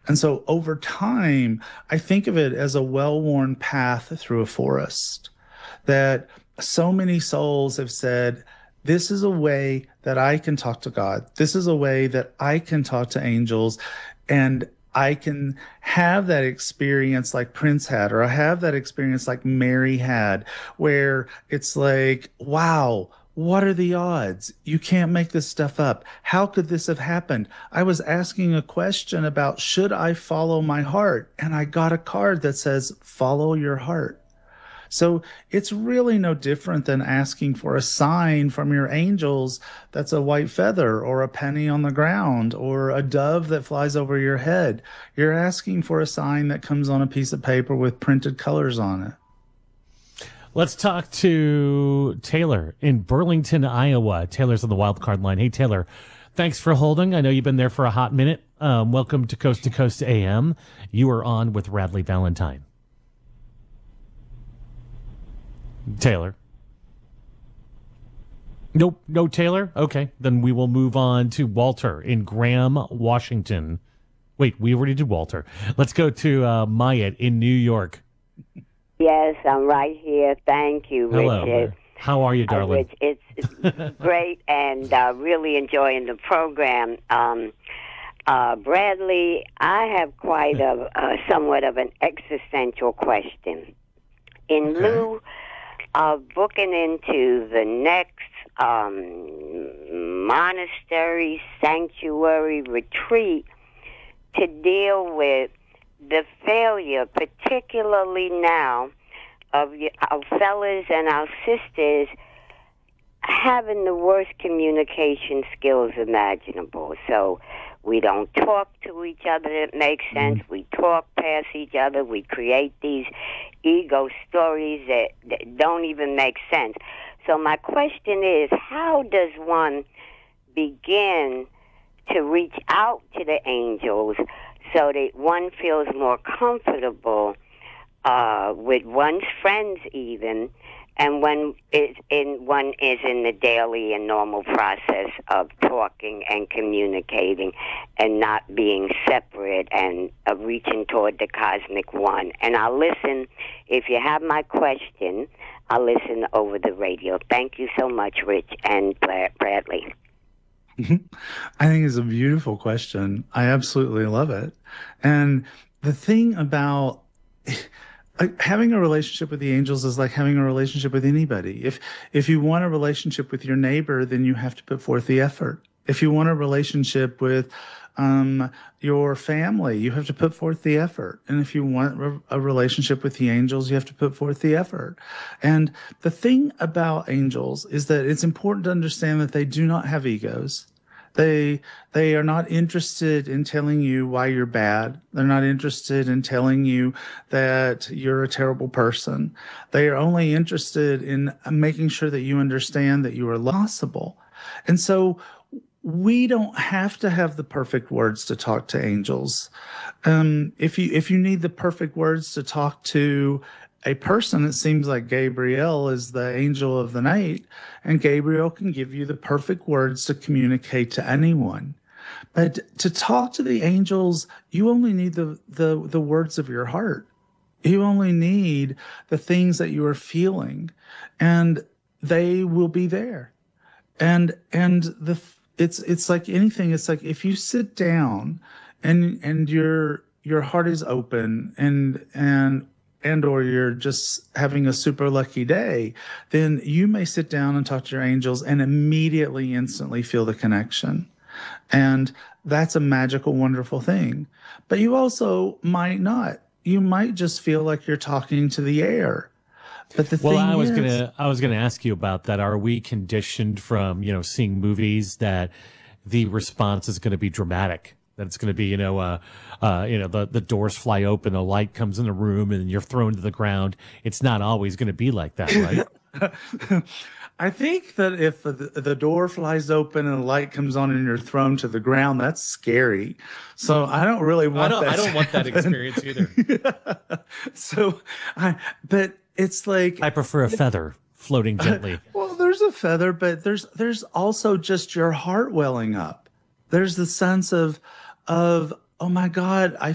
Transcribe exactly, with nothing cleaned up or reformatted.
And so over time, I think of it as a well-worn path through a forest that so many souls have said, this is a way that I can talk to God. This is a way that I can talk to angels, and I can have that experience like Prince had, or I have that experience like Mary had, where it's like, wow, what are the odds? You can't make this stuff up. How could this have happened? I was asking a question about, should I follow my heart? And I got a card that says, follow your heart. So it's really no different than asking for a sign from your angels that's a white feather or a penny on the ground or a dove that flies over your head. You're asking for a sign that comes on a piece of paper with printed colors on it. Let's talk to Taylor in Burlington, Iowa. Taylor's on the wild card line. Hey, Taylor, thanks for holding. I know you've been there for a hot minute. Um, welcome to Coast to Coast A M. You are on with Radley Valentine. Taylor. Nope, no Taylor? Okay, then we will move on to Walter in Graham, Washington. Wait, we already did Walter. Let's go to uh, Myatt in New York. Yes, I'm right here. Thank you, Hello. Richard. How are you, darling? Uh, Rich, it's, it's great and uh, really enjoying the program. Um, uh, Bradley, I have quite a uh, somewhat of an existential question. In Okay. lieu of booking into the next um, monastery, sanctuary, retreat to deal with the failure, particularly now, of y- our fellas and our sisters having the worst communication skills imaginable. So we don't talk to each other that makes sense. We talk past each other. We create these ego stories that, that don't even make sense. So my question is, how does one begin to reach out to the angels so that one feels more comfortable uh, with one's friends even, and when is in one is in the daily and normal process of talking and communicating and not being separate and uh, reaching toward the cosmic one. And I'll listen, if you have my question, I'll listen over the radio. Thank you so much, Rich and Bradley. I think it's a beautiful question. I absolutely love it. And the thing about having a relationship with the angels is like having a relationship with anybody. If if you want a relationship with your neighbor, then you have to put forth the effort. If you want a relationship with um, your family, you have to put forth the effort. And if you want a relationship with the angels, you have to put forth the effort. And the thing about angels is that it's important to understand that they do not have egos. They they are not interested in telling you why you're bad. They're not interested in telling you that you're a terrible person. They are only interested in making sure that you understand that you are possible. And so we don't have to have the perfect words to talk to angels. Um, if you if you need the perfect words to talk to a person, it seems like Gabriel is the angel of the night, and Gabriel can give you the perfect words to communicate to anyone. But to talk to the angels, you only need the the, the words of your heart. You only need the things that you are feeling, and they will be there. And and the it's it's like anything. It's like if you sit down and and your your heart is open and and and or you're just having a super lucky day, then you may sit down and talk to your angels and immediately, instantly feel the connection. And that's a magical, wonderful thing. But you also might not. You might just feel like you're talking to the air. But the well, thing I was is, gonna I was gonna ask you about that. Are we conditioned from, you know, seeing movies that the response is going to be dramatic? That it's going to be, you know, uh, uh, you know, the, the doors fly open, the light comes in the room, and you're thrown to the ground. It's not always going to be like that, right? I think that if the, the door flies open and the light comes on and you're thrown to the ground, that's scary. So I don't really want I don't, that. I don't to want that happen. experience either. So, I, but it's like I prefer a feather floating gently. well, there's a feather, but there's there's also just your heart welling up. There's the sense of of oh my God, I